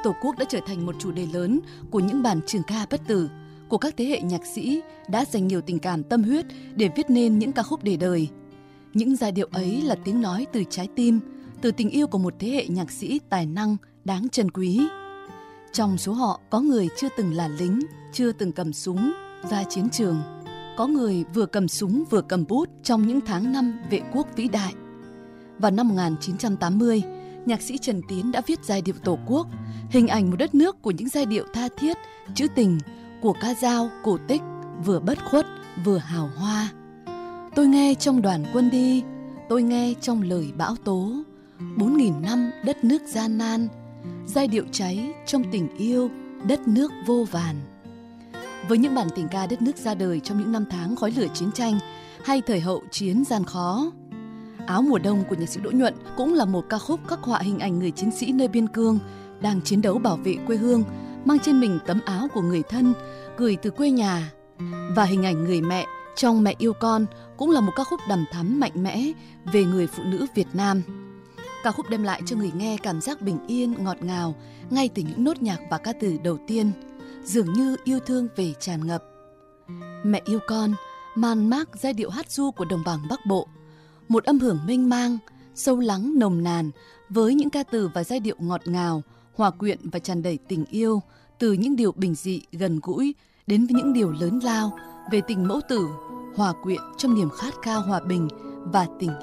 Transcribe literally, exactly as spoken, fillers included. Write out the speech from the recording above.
Tổ quốc đã trở thành một chủ đề lớn của những bản trường ca bất tử, của các thế hệ nhạc sĩ đã dành nhiều tình cảm tâm huyết để viết nên những ca khúc để đời. Những giai điệu ấy là tiếng nói từ trái tim, từ tình yêu của một thế hệ nhạc sĩ tài năng đáng trân quý. Trong số họ có người chưa từng là lính, chưa từng cầm súng ra chiến trường. Có người vừa cầm súng vừa cầm bút trong những tháng năm vệ quốc vĩ đại. Vào năm một nghìn chín trăm tám mươi, nhạc sĩ Trần Tiến đã viết giai điệu Tổ quốc, hình ảnh một đất nước của những giai điệu tha thiết, trữ tình, của ca dao, cổ tích, vừa bất khuất, vừa hào hoa. Tôi nghe trong đoàn quân đi, tôi nghe trong lời bão tố, bốn nghìn năm đất nước gian nan, giai điệu cháy trong tình yêu, đất nước vô vàn. Với những bản tình ca đất nước ra đời trong những năm tháng khói lửa chiến tranh hay thời hậu chiến gian khó, Áo mùa đông của nhạc sĩ Đỗ Nhuận cũng là một ca khúc khắc họa hình ảnh người chiến sĩ nơi biên cương đang chiến đấu bảo vệ quê hương, mang trên mình tấm áo của người thân gửi từ quê nhà. Và hình ảnh người mẹ trong Mẹ yêu con cũng là một ca khúc đằm thắm mạnh mẽ về người phụ nữ Việt Nam. Ca khúc đem lại cho người nghe cảm giác bình yên, ngọt ngào ngay từ những nốt nhạc và ca từ đầu tiên, dường như yêu thương về tràn ngập. Mẹ yêu con man mác giai điệu hát ru của đồng bằng Bắc Bộ, một âm hưởng mênh mang, sâu lắng nồng nàn với những ca từ và giai điệu ngọt ngào, hòa quyện và tràn đầy tình yêu, từ những điều bình dị gần gũi đến với những điều lớn lao về tình mẫu tử, hòa quyện trong niềm khát khao hòa bình và tình